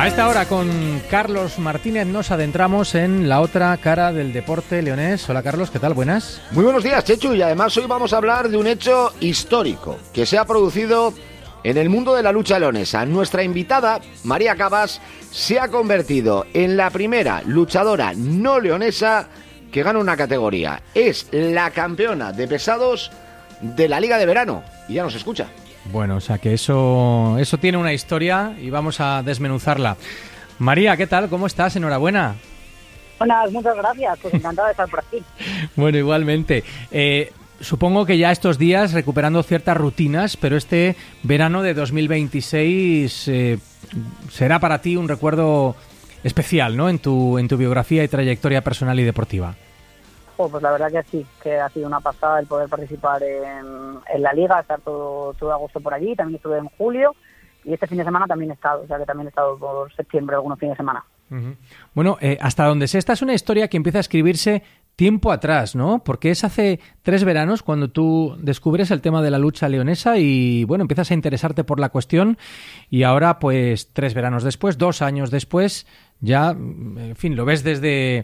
A esta hora con Carlos Martínez nos adentramos en la otra cara del deporte leonés. Hola Carlos, ¿qué tal? Buenas. Muy buenos días, Chechu, y además hoy vamos a hablar de un hecho histórico que se ha producido en el mundo de la lucha leonesa. Nuestra invitada, María Cabas, se ha convertido en la primera luchadora no leonesa que gana una categoría. Es la campeona de pesados de la Liga de Verano y ya nos escucha. Bueno, o sea que eso tiene una historia y vamos a desmenuzarla. María, ¿qué tal? ¿Cómo estás? Enhorabuena. Buenas, muchas gracias. Pues encantada de estar por aquí. Bueno, igualmente. Supongo que ya estos días recuperando ciertas rutinas, pero este verano de 2026 será para ti un recuerdo especial, ¿no? En tu biografía y trayectoria personal y deportiva. Pues la verdad que sí, que ha sido una pasada el poder participar en la liga, estar todo agosto por allí, también estuve en julio y este fin de semana también he estado, o sea que también he estado por septiembre algunos fines de semana. Uh-huh. Bueno, hasta donde sé, esta es una historia que empieza a escribirse tiempo atrás, ¿no? Porque es hace 3 veranos cuando tú descubres el tema de la lucha leonesa y, bueno, empiezas a interesarte por la cuestión y ahora, pues, 3 veranos después, 2 años después, ya, en fin, lo ves desde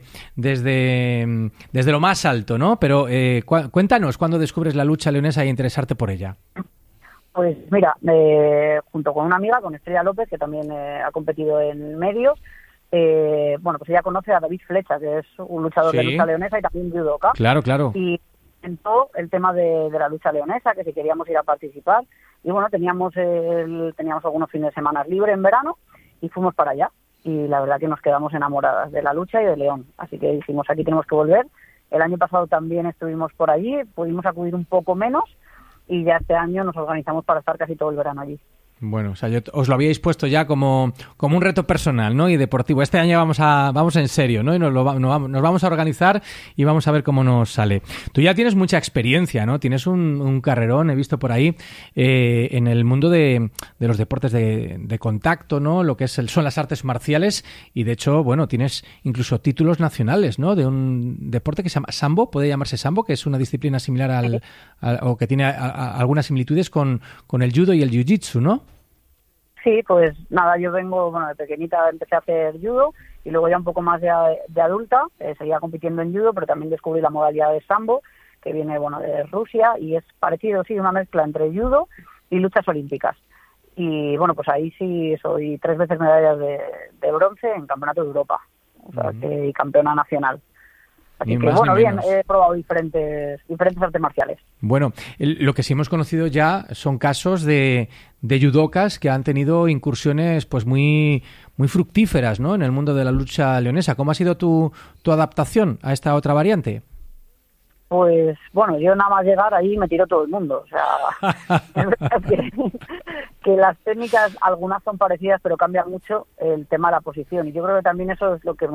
lo más alto, ¿no? Pero cuéntanos, ¿cuándo descubres la lucha leonesa y interesarte por ella? Pues mira, junto con una amiga, con Estrella López, que también ha competido en medios, bueno, pues ella conoce a David Flecha, que es un luchador de lucha leonesa y también judoka. Claro, claro. Y comentó el tema de la lucha leonesa, que si queríamos ir a participar. Y bueno, teníamos algunos fines de semana libres en verano y fuimos para allá. Y la verdad que nos quedamos enamoradas de la lucha y de León. Así que dijimos, aquí tenemos que volver. El año pasado también estuvimos por allí, pudimos acudir un poco menos y ya este año nos organizamos para estar casi todo el verano allí. Bueno, o sea, os lo habíais puesto ya como un reto personal, ¿no? Y deportivo. Este año vamos en serio, ¿no? Y nos vamos a organizar y vamos a ver cómo nos sale. Tú ya tienes mucha experiencia, ¿no? Tienes un carrerón, he visto por ahí, en el mundo de los deportes de contacto, ¿no? Lo que son las artes marciales y, de hecho, bueno, tienes incluso títulos nacionales, ¿no? De un deporte que se llama Sambo, puede llamarse Sambo, que es una disciplina similar o que tiene algunas similitudes con el judo y el jiu-jitsu, ¿no? Sí, pues nada, yo vengo, bueno, de pequeñita empecé a hacer judo y luego ya un poco más de adulta, seguía compitiendo en judo, pero también descubrí la modalidad de sambo, que viene, bueno, de Rusia y es parecido, sí, una mezcla entre judo y luchas olímpicas. Y bueno, pues ahí sí soy 3 veces medallas de bronce en Campeonato de Europa, o sea, y campeona nacional. Así que, bueno, bien, he probado diferentes artes marciales. Bueno, lo que sí hemos conocido ya son casos de judokas que han tenido incursiones pues muy fructíferas, ¿no? En el mundo de la lucha leonesa. ¿Cómo ha sido tu adaptación a esta otra variante? Pues, bueno, yo nada más llegar ahí me tiró todo el mundo. O sea, es verdad que las técnicas, algunas son parecidas, pero cambia mucho el tema de la posición. Y yo creo que también eso es lo que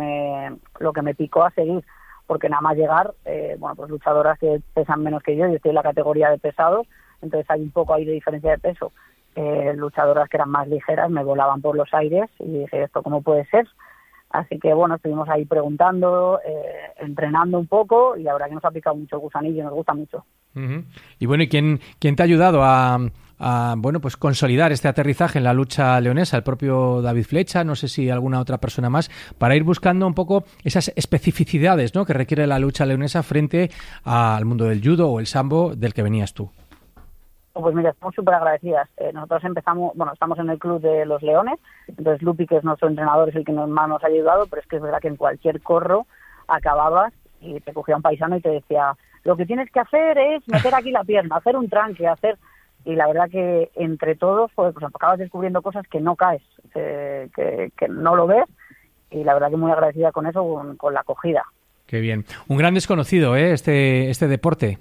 me picó a seguir. Porque nada más llegar, bueno, pues luchadoras que pesan menos que yo estoy en la categoría de pesados, entonces hay un poco ahí de diferencia de peso. Luchadoras que eran más ligeras me volaban por los aires y dije, ¿esto cómo puede ser? Así que bueno, estuvimos ahí preguntando, entrenando un poco y la verdad que nos ha picado mucho el gusanillo, nos gusta mucho. Uh-huh. Y bueno, ¿y quién te ha ayudado a bueno, pues consolidar este aterrizaje en la lucha leonesa? El propio David Flecha, no sé si alguna otra persona más, para ir buscando un poco esas especificidades, ¿no?, que requiere la lucha leonesa frente al mundo del judo o el sambo del que venías tú. Pues mira, estamos súper agradecidas. Nosotros estamos en el Club de los Leones, entonces Lupi, que es nuestro entrenador, es el que más nos ha ayudado, pero es que es verdad que en cualquier corro acababas y te cogía un paisano y te decía, lo que tienes que hacer es meter aquí la pierna, hacer un tranque, y la verdad que entre todos pues acabas descubriendo cosas que no caes, que no lo ves, y la verdad que muy agradecida con eso, con la acogida. Qué bien. Un gran desconocido, este deporte.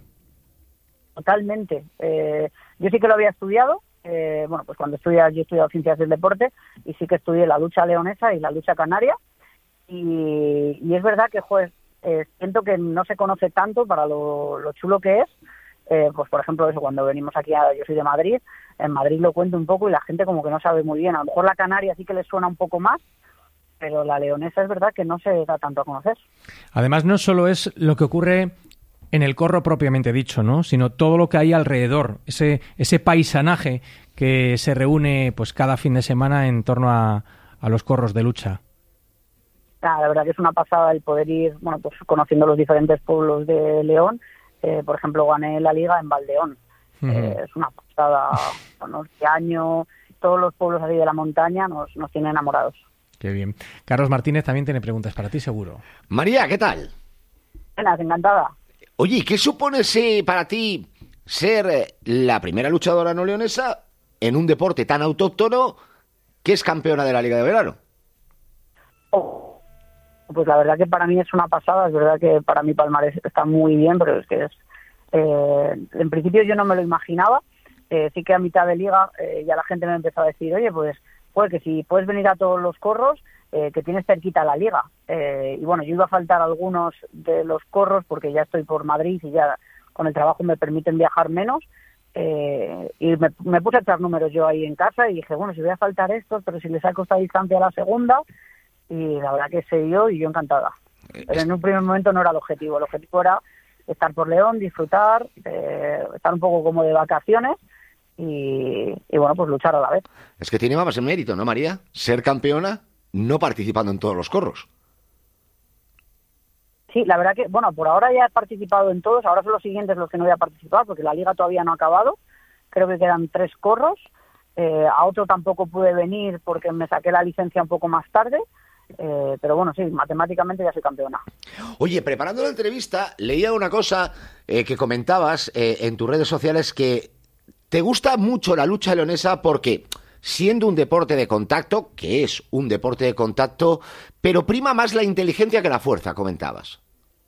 Totalmente. Yo sí que lo había estudiado, bueno, pues cuando yo he estudiado ciencias del deporte y sí que estudié la lucha leonesa y la lucha canaria, y es verdad que, joder, siento que no se conoce tanto para lo chulo que es. Pues por ejemplo eso, cuando venimos aquí, yo soy de Madrid, en Madrid lo cuento un poco y la gente como que no sabe muy bien, a lo mejor la canaria sí que les suena un poco más, pero la leonesa es verdad que no se da tanto a conocer. Además no solo es lo que ocurre en el corro propiamente dicho, ¿no?, sino todo lo que hay alrededor, ese paisanaje que se reúne pues cada fin de semana en torno a a los corros de lucha? La verdad que es una pasada el poder ir, bueno, pues conociendo los diferentes pueblos de León. Por ejemplo, gané la liga en Valdeón. Es una pasada. Bueno, este año todos los pueblos así de la montaña nos tienen enamorados. Qué bien. Carlos Martínez también tiene preguntas para ti, seguro. María, ¿qué tal? Buenas, encantada. Oye, ¿qué supone para ti ser la primera luchadora no leonesa en un deporte tan autóctono que es campeona de la Liga de Verano? Pues la verdad que para mí es una pasada. Es verdad que para mí palmarés está muy bien, pero es que en principio yo no me lo imaginaba. Sí que a mitad de liga ya la gente me empezó a decir, oye, pues que si puedes venir a todos los corros, que tienes cerquita la liga. Y bueno, yo iba a faltar algunos de los corros porque ya estoy por Madrid y ya con el trabajo me permiten viajar menos. Y me puse a echar números yo ahí en casa y dije, bueno, si voy a faltar estos, pero si le saco esta distancia a la segunda, y la verdad que se dio y yo encantada. Pero en un primer momento no era el objetivo era estar por León, disfrutar, estar un poco como de vacaciones y bueno, pues luchar a la vez. Es que tiene más mérito, ¿no, María? Ser campeona no participando en todos los corros. Sí, la verdad que, bueno, por ahora ya he participado en todos, ahora son los siguientes los que no voy a participar porque la liga todavía no ha acabado, creo que quedan 3 corros, a otro tampoco pude venir porque me saqué la licencia un poco más tarde, pero bueno, sí, matemáticamente ya soy campeona. Oye, preparando la entrevista, leía una cosa que comentabas en tus redes sociales, que te gusta mucho la lucha leonesa porque, siendo un deporte de contacto, que es un deporte de contacto, pero prima más la inteligencia que la fuerza, comentabas.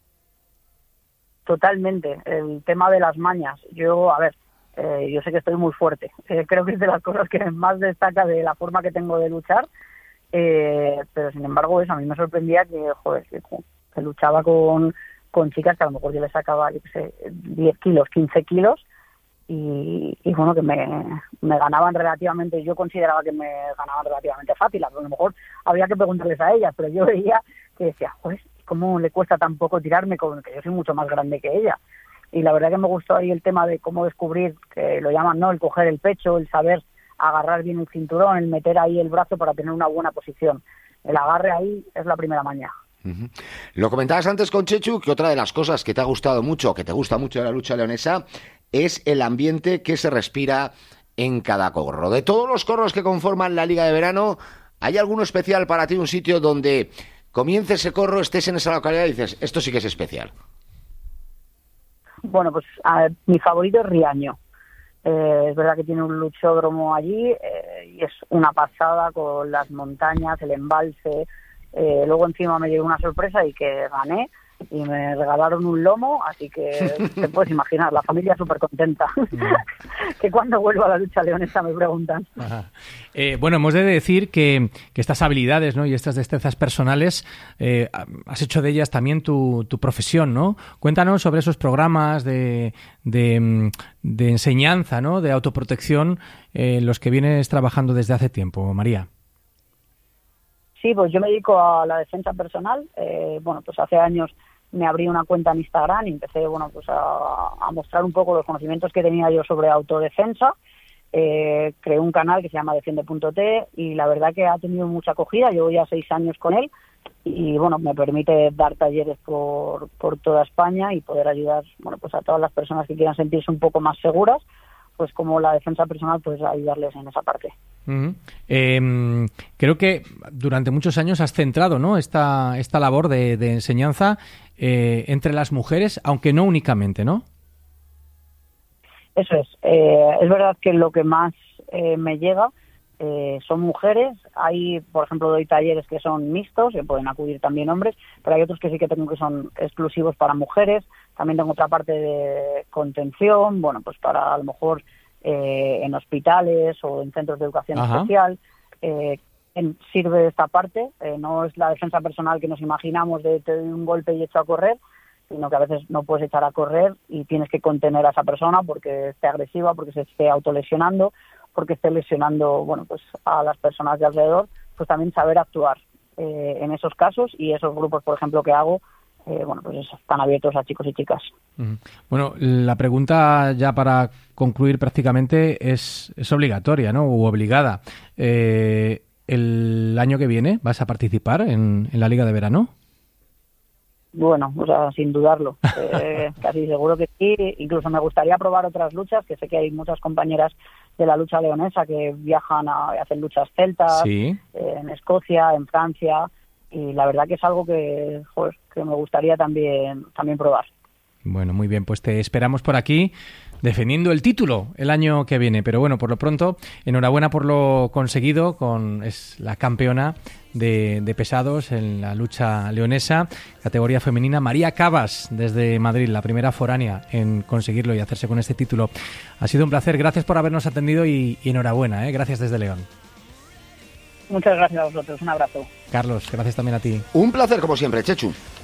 Totalmente, el tema de las mañas. Yo sé que estoy muy fuerte, creo que es de las cosas que más destaca de la forma que tengo de luchar. Pero sin embargo eso a mí me sorprendía que luchaba con chicas que a lo mejor yo les sacaba, yo qué sé, 10 kilos, 15 kilos y bueno, que me ganaban relativamente, yo consideraba que me ganaban relativamente fácil, a lo mejor habría que preguntarles a ellas, pero yo veía que decía, pues, ¿cómo le cuesta tan poco tirarme con que yo soy mucho más grande que ella? Y la verdad que me gustó ahí el tema de cómo descubrir, que lo llaman, ¿no?, el coger el pecho, el saber agarrar bien el cinturón, el meter ahí el brazo para tener una buena posición. El agarre ahí es la primera maña. Uh-huh. Lo comentabas antes con Chechu, que otra de las cosas que te ha gustado mucho, que te gusta mucho de la lucha leonesa, es el ambiente que se respira en cada corro. De todos los corros que conforman la Liga de Verano, ¿hay alguno especial para ti, un sitio donde comience ese corro, estés en esa localidad y dices, esto sí que es especial? Bueno, pues mi favorito es Riaño. Es verdad que tiene un luchódromo allí y es una pasada con las montañas, el embalse. Luego encima me llegó una sorpresa y que gané y me regalaron un lomo, así que te puedes imaginar, la familia súper contenta. Que cuando vuelvo a la lucha leonesa me preguntan. Bueno, hemos de decir que estas habilidades, ¿no?, y estas destrezas personales, has hecho de ellas también tu profesión, ¿no? Cuéntanos sobre esos programas de enseñanza, ¿no?, de autoprotección, los que vienes trabajando desde hace tiempo, María. Sí, pues yo me dedico a la defensa personal. Bueno, pues hace años me abrí una cuenta en Instagram y empecé, bueno, pues a mostrar un poco los conocimientos que tenía yo sobre autodefensa. Creé un canal que se llama Defiende.t y la verdad que ha tenido mucha acogida. Llevo ya 6 años con él y bueno, me permite dar talleres por toda España y poder ayudar, bueno, pues a todas las personas que quieran sentirse un poco más seguras, pues como la defensa personal, pues ayudarles en esa parte. Uh-huh. Creo que durante muchos años has centrado, ¿no?, esta labor de enseñanza entre las mujeres, aunque no únicamente, ¿no? Eso es. Es verdad que lo que más me llega son mujeres. Hay, por ejemplo, doy talleres que son mixtos, que pueden acudir también hombres, pero hay otros que sí que tengo que son exclusivos para mujeres. También tengo otra parte de contención, bueno, pues para a lo mejor en hospitales o en centros de educación especial. Sirve esta parte, no es la defensa personal que nos imaginamos de te doy un golpe y echo a correr, sino que a veces no puedes echar a correr y tienes que contener a esa persona porque esté agresiva, porque se esté autolesionando, porque esté lesionando, bueno, pues a las personas de alrededor. Pues también saber actuar en esos casos, y esos grupos, por ejemplo, que hago, bueno, pues están abiertos a chicos y chicas. Bueno, la pregunta ya para concluir prácticamente es obligatoria, ¿no?, u obligada. el año que viene vas a participar en la Liga de Verano? Bueno, o sea, sin dudarlo. Casi seguro que sí. Incluso me gustaría probar otras luchas, que sé que hay muchas compañeras de la lucha leonesa que viajan a hacer luchas celtas, sí, en Escocia, en Francia, y la verdad que es algo que me gustaría también probar. Bueno, muy bien, pues te esperamos por aquí defendiendo el título el año que viene. Pero bueno, por lo pronto, enhorabuena por lo conseguido. Es la campeona de pesados en la lucha leonesa, categoría femenina, María Cabas, desde Madrid, la primera foránea en conseguirlo y hacerse con este título. Ha sido un placer, gracias por habernos atendido y enhorabuena, gracias desde León. Muchas gracias a vosotros, un abrazo. Carlos, gracias también a ti. Un placer como siempre, Chechu.